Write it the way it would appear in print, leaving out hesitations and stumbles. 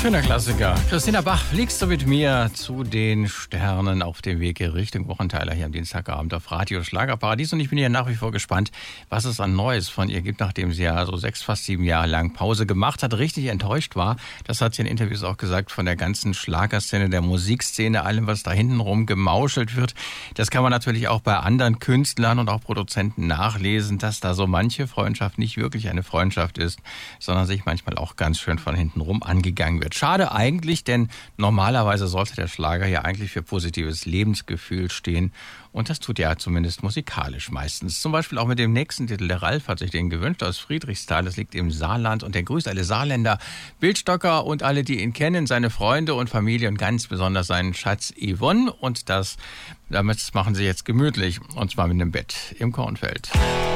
Schöner Klassiker. Christina Bach, fliegst du mit mir zu den Sternen auf dem Weg Richtung Wochenteiler hier am Dienstagabend auf Radio Schlagerparadies. Und ich bin ja nach wie vor gespannt, was es an Neues von ihr gibt, nachdem sie ja so 6, fast 7 Jahre lang Pause gemacht hat, richtig enttäuscht war. Das hat sie in Interviews auch gesagt, von der ganzen Schlagerszene, der Musikszene, allem, was da hintenrum gemauschelt wird. Das kann man natürlich auch bei anderen Künstlern und auch Produzenten nachlesen, dass da so manche Freundschaft nicht wirklich eine Freundschaft ist, sondern sich manchmal auch ganz schön von hintenrum angegangen wird. Schade eigentlich, denn normalerweise sollte der Schlager ja eigentlich für positives Lebensgefühl stehen. Und das tut er zumindest musikalisch meistens. Zum Beispiel auch mit dem nächsten Titel. Der Ralf hat sich den gewünscht aus Friedrichsthal. Das liegt im Saarland. Und er grüßt alle Saarländer, Bildstocker und alle, die ihn kennen, seine Freunde und Familie und ganz besonders seinen Schatz Yvonne. Und damit machen sie jetzt gemütlich. Und zwar mit einem Bett im Kornfeld.